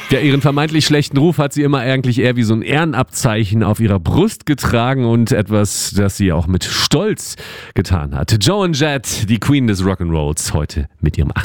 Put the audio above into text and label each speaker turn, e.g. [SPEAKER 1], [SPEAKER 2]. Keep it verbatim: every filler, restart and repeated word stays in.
[SPEAKER 1] Ja, ihren vermeintlich schlechten Ruf hat sie immer eigentlich eher wie so ein Ehrenabzeichen auf ihrer Brust getragen und etwas, das sie auch mit Stolz getan hat. Joan Jett, die Queen des Rock'n'Rolls, heute mit ihrem